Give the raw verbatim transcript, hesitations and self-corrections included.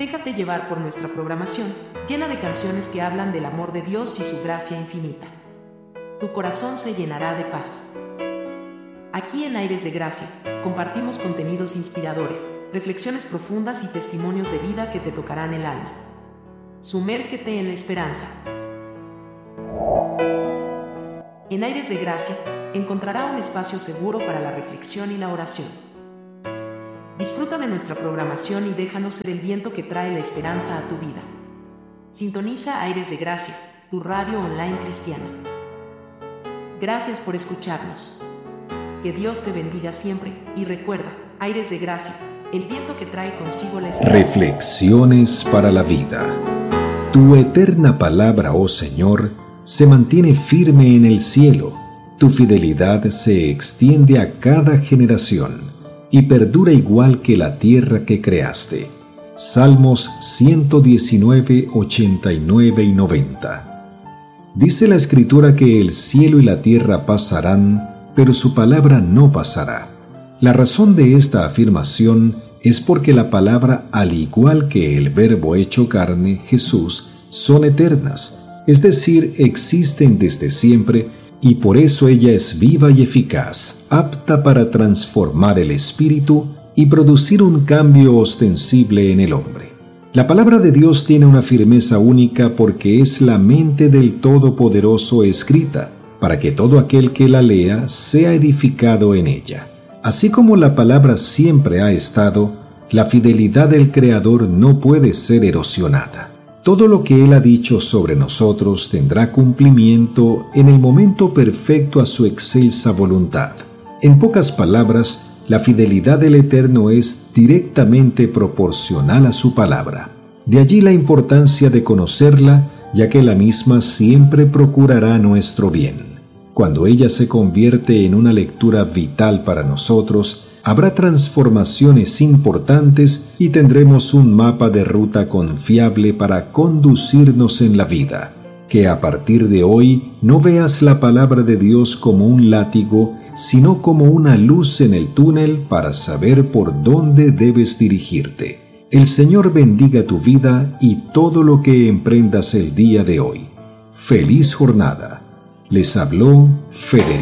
Déjate llevar por nuestra programación, llena de canciones que hablan del amor de Dios y su gracia infinita. Tu corazón se llenará de paz. Aquí en Aires de Gracia, compartimos contenidos inspiradores, reflexiones profundas y testimonios de vida que te tocarán el alma. Sumérgete en la esperanza. En Aires de Gracia, encontrará un espacio seguro para la reflexión y la oración. Disfruta de nuestra programación y déjanos ser el viento que trae la esperanza a tu vida. Sintoniza Aires de Gracia, tu radio online cristiana. Gracias por escucharnos. Que Dios te bendiga siempre y recuerda, Aires de Gracia, el viento que trae consigo la esperanza. Reflexiones para la vida. Tu eterna palabra, oh Señor, se mantiene firme en el cielo. Tu fidelidad se extiende a cada generación y perdura igual que la tierra que creaste. Salmos ciento diecinueve, ochenta y nueve y noventa. Dice la Escritura que el cielo y la tierra pasarán, pero su palabra no pasará. La razón de esta afirmación es porque la palabra, al igual que el Verbo hecho carne, Jesús, son eternas, es decir, existen desde siempre, y por eso ella es viva y eficaz, apta para transformar el espíritu y producir un cambio ostensible en el hombre. La palabra de Dios tiene una firmeza única porque es la mente del Todopoderoso escrita, para que todo aquel que la lea sea edificado en ella. Así como la palabra siempre ha estado, la fidelidad del Creador no puede ser erosionada. Todo lo que Él ha dicho sobre nosotros tendrá cumplimiento en el momento perfecto a su excelsa voluntad. En pocas palabras, la fidelidad del Eterno es directamente proporcional a su palabra. De allí la importancia de conocerla, ya que la misma siempre procurará nuestro bien. Cuando ella se convierte en una lectura vital para nosotros, habrá transformaciones importantes y tendremos un mapa de ruta confiable para conducirnos en la vida. Que a partir de hoy no veas la palabra de Dios como un látigo, sino como una luz en el túnel para saber por dónde debes dirigirte. El Señor bendiga tu vida y todo lo que emprendas el día de hoy. ¡Feliz jornada! Les habló Federico.